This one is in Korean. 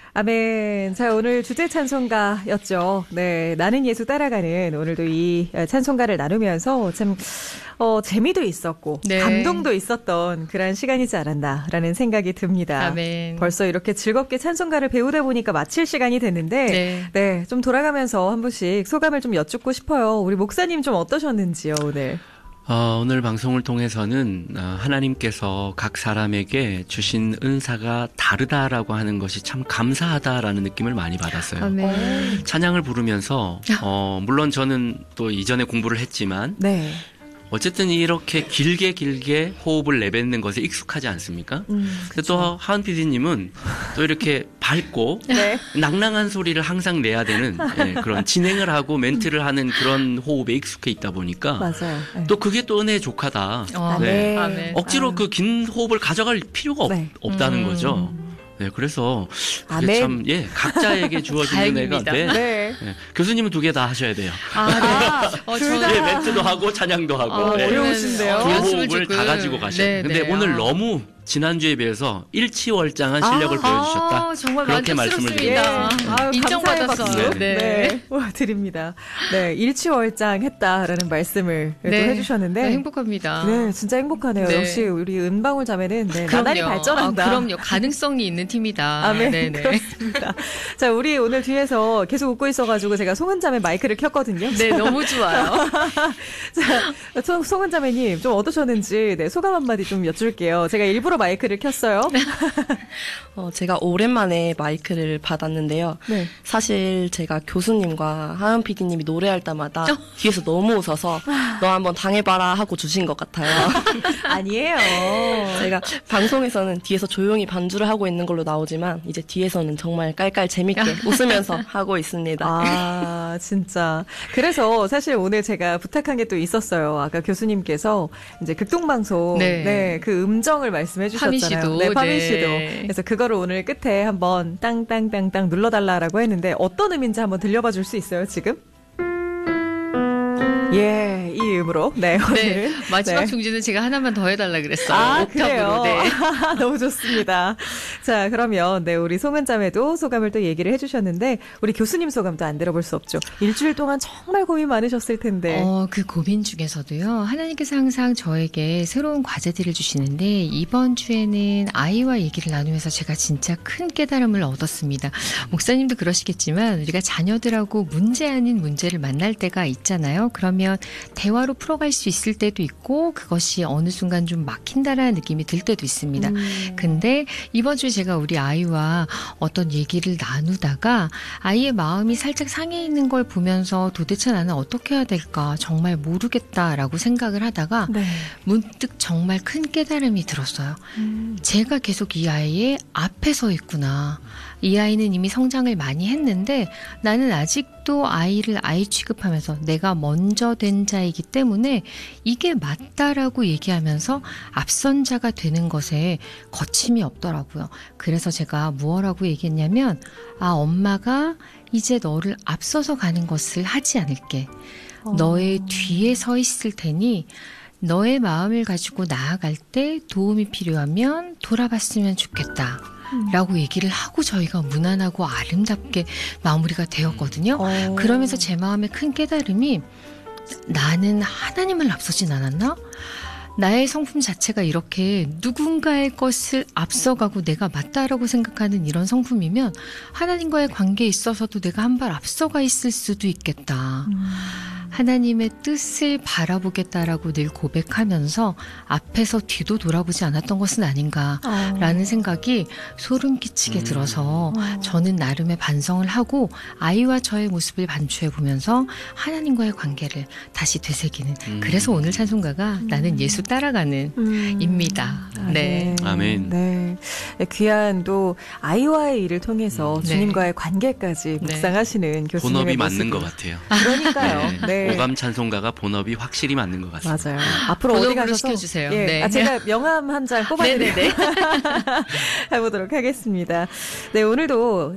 아멘. 자, 오늘 주제 찬송가였죠. 네, 나는 예수 따라가는 오늘도 이 찬송가를 나누면서 참 재미도 있었고 네. 감동도 있었던 그런 시간이지 않았나라는 생각이 듭니다. 아멘. 벌써 이렇게 즐겁게 찬송가를 배우다 보니까 마칠 시간이 됐는데 네, 좀 돌아가면서 한 분씩 소감을 좀 여쭙고 싶어요. 우리 목사님 좀 어떠셨는지요, 오늘? 오늘 방송을 통해서는 하나님께서 각 사람에게 주신 은사가 다르다라고 하는 것이 참 감사하다라는 느낌을 많이 받았어요. 아멘. 찬양을 부르면서 물론 저는 또 이전에 공부를 했지만 네. 어쨌든 이렇게 길게 호흡을 내뱉는 것에 익숙하지 않습니까? 근데 또 하은 PD님은 또 이렇게 밝고 네. 낭낭한 소리를 항상 내야 되는 그런 진행을 하고 멘트를 하는 그런 호흡에 익숙해 있다 보니까 맞아요. 네. 또 그게 또 은혜에 좋하다. 네. 아멘. 억지로 그 긴 호흡을 가져갈 필요가 네. 없다는 거죠. 네, 그래서 그게 아멘. 참 각자에게 주어진 은혜가 다행입니다. 네. 교수님은 두 개 다 하셔야 돼요. 둘 다. 멘트도 하고 찬양도 하고 어려우신데요? 두 연습을 호흡을 조금. 다 가지고 가셔야 돼요. 네, 근데 네. 오늘 너무 지난주에 비해서 일치월장한 실력을 보여주셨다. 정말 그렇게 말씀을 만족스럽습니다. 드립니다. 아유, 인정받았어요. 감사의 박수. 네. 와, 드립니다. 네, 일치월장했다라는 말씀을 또 해주셨는데. 네, 행복합니다. 네, 진짜 행복하네요. 네. 역시 우리 은방울 자매는 나날이 발전한다. 그럼요. 가능성이 있는 팀이다. 아멘. 네네. 그렇습니다. 자, 우리 오늘 뒤에서 계속 웃고 있어가지고 제가 송은 자매 마이크를 켰거든요. 네, 너무 좋아요. 자, 송은 자매님 좀 어떠셨는지 소감 한마디 좀 여쭐게요. 제가 일부러 마이크를 켰어요. 제가 오랜만에 마이크를 받았는데요. 네. 사실 제가 교수님과 하은 PD님이 노래할 때마다 뒤에서 너무 웃어서 너 한번 당해봐라 하고 주신 것 같아요. 아니에요. 제가 방송에서는 뒤에서 조용히 반주를 하고 있는 걸로 나오지만 이제 뒤에서는 정말 깔깔 재밌게 웃으면서 하고 있습니다. 아, 진짜. 그래서 사실 오늘 제가 부탁한 게 또 있었어요. 아까 교수님께서 이제 극동방송 그 음정을 말씀해 주셨잖아요. 파미씨도. 파미씨도. 그래서 그거를 오늘 끝에 한번 땅땅땅땅 눌러달라고 했는데 어떤 음인지 한번 들려봐 줄 수 있어요, 지금? 예, 이 음으로. 네, 오늘. 마지막 중지는 제가 하나만 더 해달라 그랬어요. 그래요? 옥탑으로. 네. 너무 좋습니다. 자, 그러면 우리 송은자매도 소감을 또 얘기를 해주셨는데 우리 교수님 소감도 안 들어볼 수 없죠. 일주일 동안 정말 고민 많으셨을 텐데. 그 고민 중에서도요. 하나님께서 항상 저에게 새로운 과제들을 주시는데 이번 주에는 아이와 얘기를 나누면서 제가 진짜 큰 깨달음을 얻었습니다. 목사님도 그러시겠지만 우리가 자녀들하고 문제 아닌 문제를 만날 때가 있잖아요. 그러면 대화로 풀어갈 수 있을 때도 있고 그것이 어느 순간 좀 막힌다라는 느낌이 들 때도 있습니다. 근데 이번 주에 제가 우리 아이와 어떤 얘기를 나누다가 아이의 마음이 살짝 상해 있는 걸 보면서 도대체 나는 어떻게 해야 될까 정말 모르겠다라고 생각을 하다가 문득 정말 큰 깨달음이 들었어요. 제가 계속 이 아이의 앞에 서 있구나. 이 아이는 이미 성장을 많이 했는데 나는 아직도 아이를 아이 취급하면서 내가 먼저 된 자이기 때문에 이게 맞다라고 얘기하면서 앞선 자가 되는 것에 거침이 없더라고요. 그래서 제가 무엇라고 얘기했냐면 엄마가 이제 너를 앞서서 가는 것을 하지 않을게. 너의 뒤에 서 있을 테니 너의 마음을 가지고 나아갈 때 도움이 필요하면 돌아봤으면 좋겠다. 라고 얘기를 하고 저희가 무난하고 아름답게 마무리가 되었거든요. 그러면서 제 마음에 큰 깨달음이 나는 하나님을 앞서진 않았나? 나의 성품 자체가 이렇게 누군가의 것을 앞서가고 내가 맞다라고 생각하는 이런 성품이면 하나님과의 관계에 있어서도 내가 한 발 앞서가 있을 수도 있겠다. 하나님의 뜻을 바라보겠다라고 늘 고백하면서 앞에서 뒤도 돌아보지 않았던 것은 아닌가라는 생각이 소름 끼치게 들어서 저는 나름의 반성을 하고 아이와 저의 모습을 반추해보면서 하나님과의 관계를 다시 되새기는 그래서 오늘 찬송가가 나는 예수 따라가는 입니다. 네. 아멘. 네. 귀한 또 아이와의 일을 통해서 주님과의 관계까지 묵상하시는 교수님의 본업이 모습을. 맞는 것 같아요. 그러니까요. 네. 오감 찬송가가 본업이 확실히 맞는 것 같습니다. 맞아요. 앞으로 어디 가셔서 시켜주세요. 예. 네. 제가 명함 한 장 뽑아드리고 해보도록 하겠습니다. 네, 오늘도